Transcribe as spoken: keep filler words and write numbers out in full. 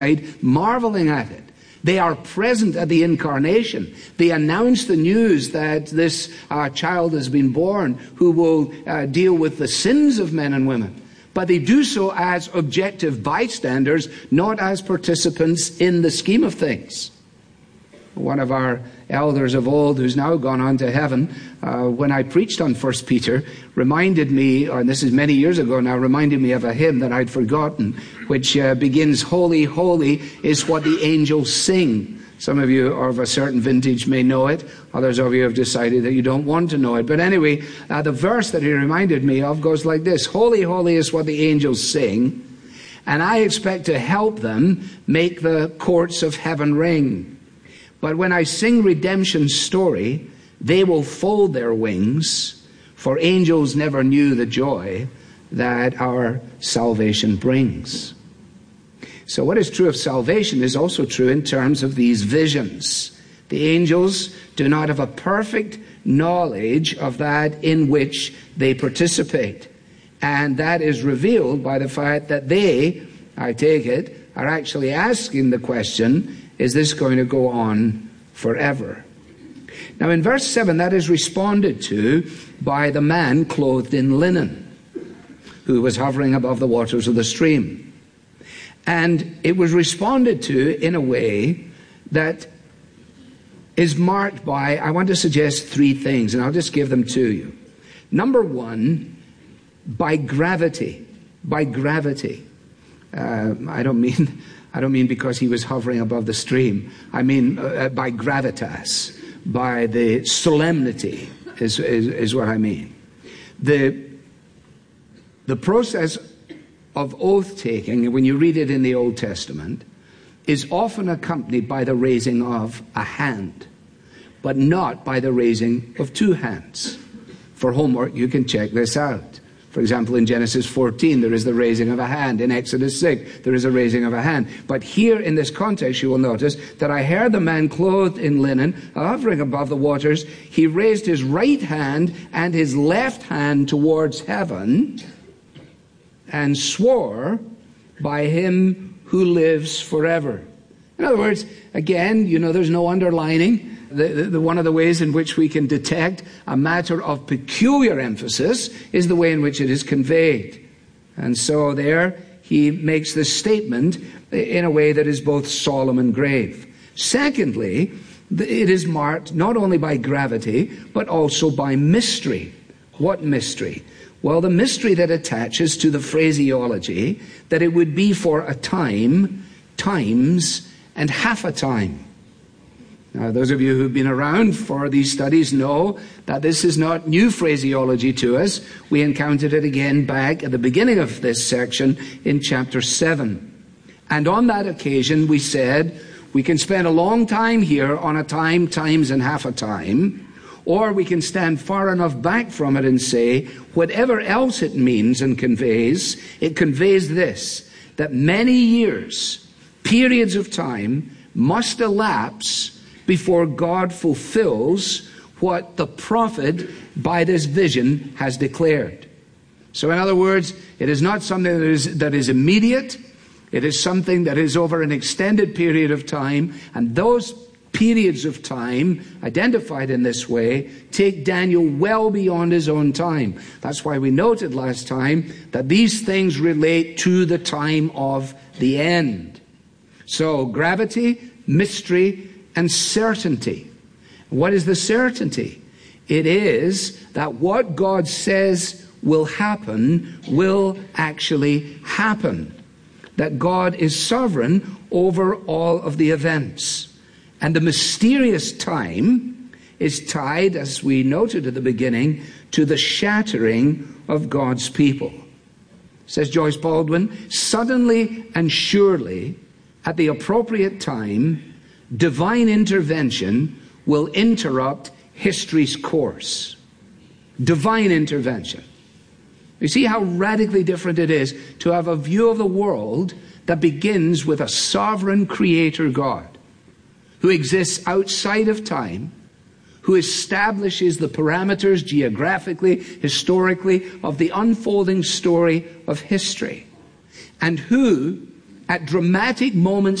marveling at it. They are present at the incarnation. They announce the news that this uh, child has been born who will uh, deal with the sins of men and women. But they do so as objective bystanders, not as participants in the scheme of things. One of our elders of old, who's now gone on to heaven, uh, when I preached on First Peter, reminded me, and this is many years ago now, reminded me of a hymn that I'd forgotten, which uh, begins, "Holy, holy is what the angels sing." Some of you of a certain vintage may know it. Others of you have decided that you don't want to know it. But anyway, uh, the verse that he reminded me of goes like this: "Holy, holy is what the angels sing, and I expect to help them make the courts of heaven ring. But when I sing redemption's story, they will fold their wings, for angels never knew the joy that our salvation brings." So what is true of salvation is also true in terms of these visions. The angels do not have a perfect knowledge of that in which they participate. And that is revealed by the fact that they, I take it, are actually asking the question, is this going to go on forever? Now in verse seven, that is responded to by the man clothed in linen, who was hovering above the waters of the stream. And it was responded to in a way that is marked by, I want to suggest three things, and I'll just give them to you. Number one, by gravity. By gravity. Uh, I don't mean... I don't mean because he was hovering above the stream. I mean uh, by gravitas, by the solemnity is, is, is what I mean. The, the process of oath-taking, when you read it in the Old Testament, is often accompanied by the raising of a hand, but not by the raising of two hands. For homework, you can check this out. For example, in Genesis fourteen, there is the raising of a hand. In Exodus six, there is a raising of a hand. But here in this context, you will notice that I heard the man clothed in linen, hovering above the waters. He raised his right hand and his left hand towards heaven and swore by him who lives forever. In other words, again, you know, there's no underlining. The, the, the, one of the ways in which we can detect a matter of peculiar emphasis is the way in which it is conveyed. And so there he makes this statement in a way that is both solemn and grave. Secondly, it is marked not only by gravity, but also by mystery. What mystery? Well, the mystery that attaches to the phraseology that it would be for a time, times, and half a time. Now, those of you who've been around for these studies know that this is not new phraseology to us. We encountered it again back at the beginning of this section in chapter seven. And on that occasion, we said, we can spend a long time here on a time, times, and half a time, or we can stand far enough back from it and say, whatever else it means and conveys, it conveys this, that many years, periods of time, must elapse before God fulfills what the prophet by this vision has declared. So in other words, it is not something that is, that is immediate. It is something that is over an extended period of time. And those periods of time, identified in this way, take Daniel well beyond his own time. That's why we noted last time that these things relate to the time of the end. So gravity, mystery, and certainty. What is the certainty? It is that what God says will happen will actually happen. That God is sovereign over all of the events. And the mysterious time is tied, as we noted at the beginning, to the shattering of God's people. Says Joyce Baldwin, suddenly and surely, at the appropriate time, divine intervention will interrupt history's course. Divine intervention. You see how radically different it is to have a view of the world that begins with a sovereign creator God who exists outside of time, who establishes the parameters geographically, historically, of the unfolding story of history, and who, at dramatic moments